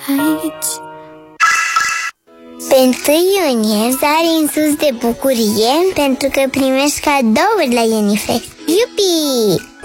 heights. Pe 1 iunie sari în sus de bucurie pentru că primești cadouri la Unifax. Iupi!